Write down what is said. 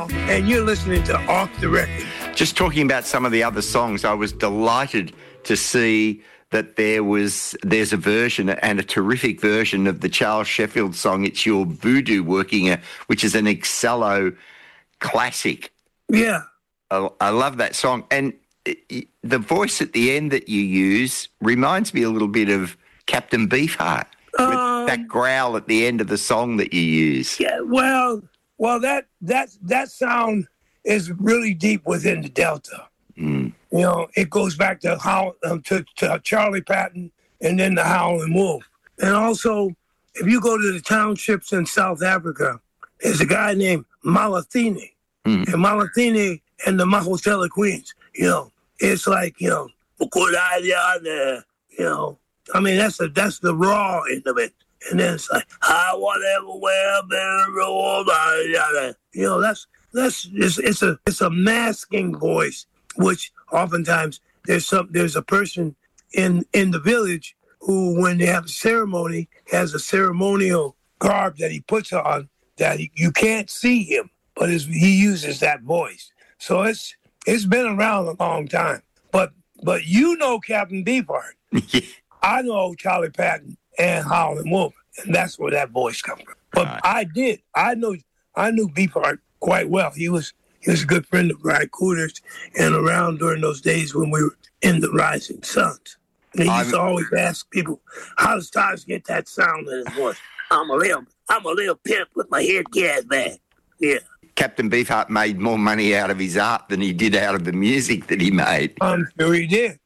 and you're listening to Off the Record. Just talking about some of the other songs, I was delighted to see that there's a version, and a terrific version, of the Charles Sheffield song "It's Your Voodoo Working," which is an Excello classic. Yeah. I love that song. And the voice at the end that you use reminds me a little bit of Captain Beefheart, with that growl at the end of the song that you use. Yeah, well, that sound is really deep within the Delta. Mm. You know, it goes back to to Charlie Patton and then the Howlin' Wolf. And also, if you go to the townships in South Africa, there's a guy named Malathini. Mm. And Malathini and the Mahotella Queens, you know, it's like, you know, I mean, that's the raw end of it. And then it's like, I whatever, you know, it's a masking voice, which oftentimes there's a person in the village who, when they have a ceremony, has a ceremonial garb that he puts on that you can't see him, but he uses that voice. So it's been around a long time. But you know Captain Beefheart. I know Charlie Patton and Howlin' Wolf, and that's where that voice comes from. But I knew Beefheart quite well. He was a good friend of Ry Cooder's, and around during those days when we were in the Rising Suns. And he used to always ask people, how does Taj get that sound in his voice? I'm a little pimp with my hair gas bag. Yeah. Captain Beefheart made more money out of his art than he did out of the music that he made. I'm sure he did.